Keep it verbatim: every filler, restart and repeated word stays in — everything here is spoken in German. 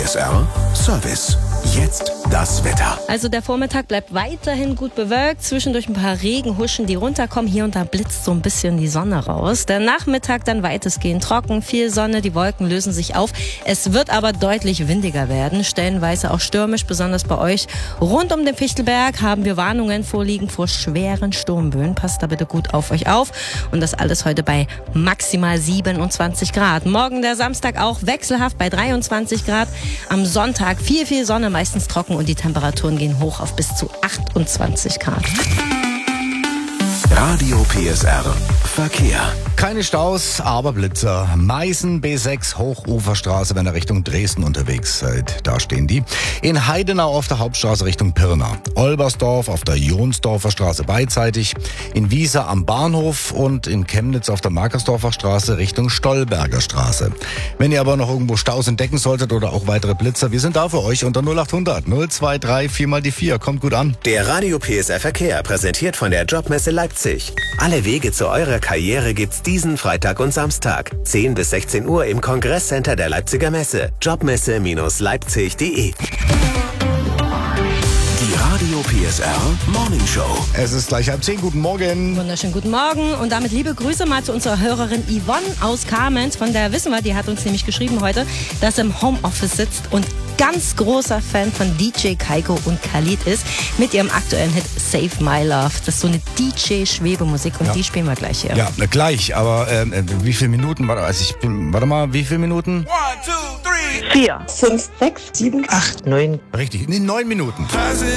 S R Service. Jetzt das Wetter. Also der Vormittag bleibt weiterhin gut bewölkt. Zwischendurch ein paar Regenhuschen, die runterkommen. Hier und da blitzt so ein bisschen die Sonne raus. Der Nachmittag dann weitestgehend trocken. Viel Sonne, die Wolken lösen sich auf. Es wird aber deutlich windiger werden. Stellenweise auch stürmisch, besonders bei euch. Rund um den Fichtelberg haben wir Warnungen vorliegen vor schweren Sturmböen. Passt da bitte gut auf euch auf. Und das alles heute bei maximal siebenundzwanzig Grad. Morgen der Samstag auch wechselhaft bei dreiundzwanzig Grad. Am Sonntag viel, viel Sonne, meistens trocken und die Temperaturen gehen hoch auf bis zu achtundzwanzig Grad. Radio P S R Verkehr. Keine Staus, aber Blitzer. Meißen B sechs Hochuferstraße, wenn ihr Richtung Dresden unterwegs seid. Da stehen die. In Heidenau auf der Hauptstraße Richtung Pirna. Olbersdorf auf der Jonsdorfer Straße beidseitig. In Wiesa am Bahnhof und in Chemnitz auf der Markersdorfer Straße Richtung Stolberger Straße. Wenn ihr aber noch irgendwo Staus entdecken solltet oder auch weitere Blitzer, wir sind da für euch unter null acht hundert null zwei drei vier mal die vier. Kommt gut an. Der Radio P S R Verkehr, präsentiert von der Jobmesse Leipzig. Alle Wege zu eurer Karriere gibt's diesen Freitag und Samstag. zehn bis sechzehn Uhr im Kongresscenter der Leipziger Messe. jobmesse Leipzig punkt de. Die Radio P S R Morning Show. Es ist gleich halb zehn. Guten Morgen. Wunderschönen guten Morgen und damit liebe Grüße mal zu unserer Hörerin Yvonne aus Kamenz. Von der wissen wir, die hat uns nämlich geschrieben heute, dass sie im Homeoffice sitzt und ganz großer Fan von D J Kaiko und Khalid ist, mit ihrem aktuellen Hit Save My Love. Das ist so eine D J-Schwebemusik und Ja. die spielen wir gleich hier. Ja, na, gleich, aber ähm, äh, wie viele Minuten? Warte, also ich bin, warte mal, wie viele Minuten? Vier, fünf, sechs, sieben, acht, neun. Richtig, nee, neun Minuten.